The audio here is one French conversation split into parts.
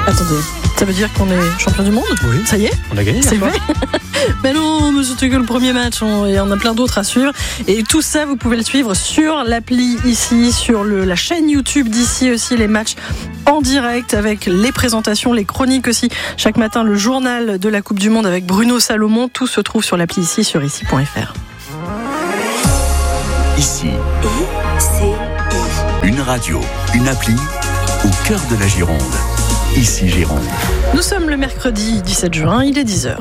Attendez, ça veut dire qu'on est champion du monde ? Oui. Ça y est ? On a gagné. C'est vrai ? Mais non, mais c'était que le premier match, et on a plein d'autres à suivre. Et tout ça, vous pouvez le suivre sur l'appli ici, sur la chaîne YouTube d'ici aussi, les matchs en direct avec les présentations, les chroniques aussi. Chaque matin, le journal de la Coupe du Monde avec Bruno Salomon. Tout se trouve sur l'appli ici, sur ici.fr. Ici, une radio, une appli au cœur de la Gironde. Ici Gironde. Nous sommes le mercredi 17 juin, il est 10h.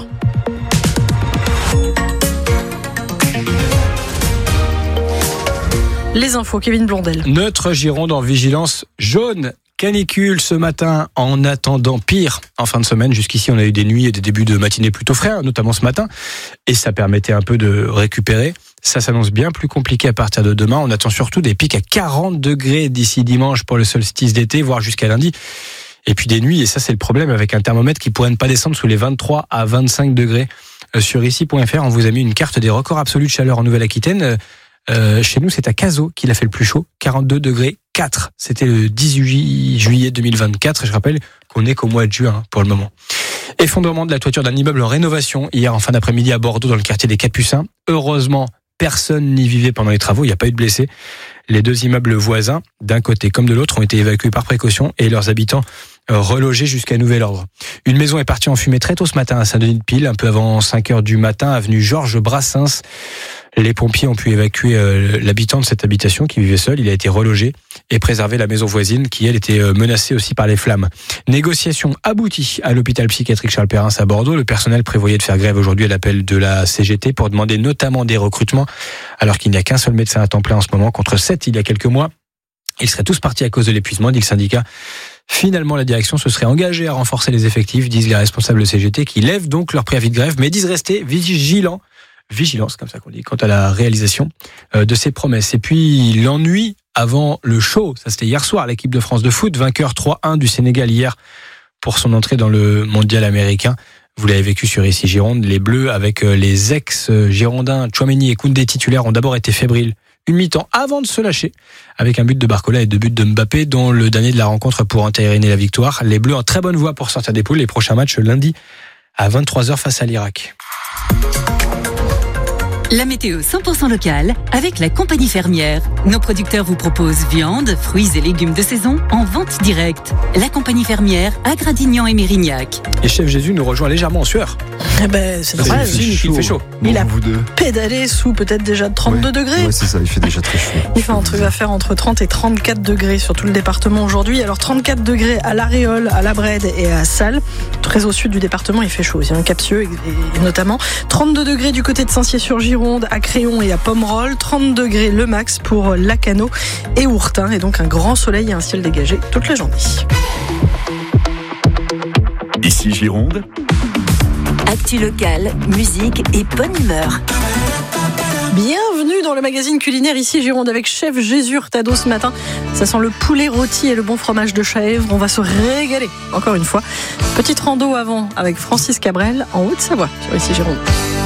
Les infos, Kevin Blondel. Notre Gironde en vigilance jaune. Canicule ce matin en attendant pire en fin de semaine. Jusqu'ici, on a eu des nuits et des débuts de matinée plutôt frais, notamment ce matin. Et ça permettait un peu de récupérer. Ça s'annonce bien plus compliqué à partir de demain. On attend surtout des pics à 40 degrés d'ici dimanche pour le solstice d'été, voire jusqu'à lundi. Et puis des nuits, et ça c'est le problème avec un thermomètre qui pourrait ne pas descendre sous les 23 à 25 degrés. Sur ici.fr, on vous a mis une carte des records absolus de chaleur en Nouvelle-Aquitaine. Chez nous, c'est à Cazaux qu'il a fait le plus chaud, 42 degrés 4. C'était le 18 juillet 2024. Et je rappelle qu'on n'est qu'au mois de juin pour le moment. Effondrement de la toiture d'un immeuble en rénovation hier en fin d'après-midi à Bordeaux, dans le quartier des Capucins. Heureusement, personne n'y vivait pendant les travaux. Il n'y a pas eu de blessés. Les deux immeubles voisins, d'un côté comme de l'autre, ont été évacués par précaution et leurs habitants relogés jusqu'à nouvel ordre. Une maison est partie en fumée très tôt ce matin à Saint-Denis-de-Pile, un peu avant 5h du matin, avenue Georges Brassens. Les pompiers ont pu évacuer l'habitant de cette habitation qui vivait seul. Il a été relogé et préserver la maison voisine qui, elle, était menacée aussi par les flammes. Négociation aboutie à l'hôpital psychiatrique Charles Perrins à Bordeaux. Le personnel prévoyait de faire grève aujourd'hui à l'appel de la CGT pour demander notamment des recrutements, alors qu'il n'y a qu'un seul médecin à temps plein en ce moment, contre 7 il y a quelques mois. Ils seraient tous partis à cause de l'épuisement, dit le syndicat. Finalement, la direction se serait engagée à renforcer les effectifs, disent les responsables de CGT, qui lèvent donc leur préavis de grève, mais disent rester vigilance, comme ça qu'on dit, quant à la réalisation de ces promesses. Et puis l'ennui avant le show, ça c'était hier soir, l'équipe de France de foot, vainqueur 3-1 du Sénégal hier pour son entrée dans le mondial américain. Vous l'avez vécu sur ici Gironde, les Bleus avec les ex-girondins Tchouaméni et Koundé titulaires ont d'abord été fébriles une mi-temps avant de se lâcher, avec un but de Barcola et 2 buts de Mbappé, dont le dernier de la rencontre pour entériner la victoire. Les Bleus en très bonne voie pour sortir des poules. Les prochains matchs lundi à 23h face à l'Irak. La météo 100% locale avec la compagnie fermière. Nos producteurs vous proposent viande, fruits et légumes de saison en vente directe. La compagnie fermière à Gradignan et Mérignac. Et Chef Jésus nous rejoint légèrement en sueur. Eh ben, c'est normal. Il fait chaud. Il a pédalé sous peut-être déjà 32 degrés. Ouais, c'est ça, il fait déjà très chaud. Il va faire entre 30 et 34 degrés sur tout le département aujourd'hui. Alors 34 degrés à l'Aréole, à la Brède et à Salles. Très au sud du département, il fait chaud. Il y a un Capsieux et notamment 32 degrés du côté de Saint-Cier-sur-Gironde, à Créon et à Pomerol. 30 degrés le max pour Lacanau et Ourtin. Et donc un grand soleil et un ciel dégagé toute la journée. Ici Gironde. Actu locale, musique et bonne humeur. Bienvenue dans le magazine culinaire ici Gironde avec Chef Jésus Hurtado ce matin. Ça sent le poulet rôti et le bon fromage de chèvre. On va se régaler encore une fois. Petite rando avant avec Francis Cabrel en Haute-Savoie sur ici Gironde.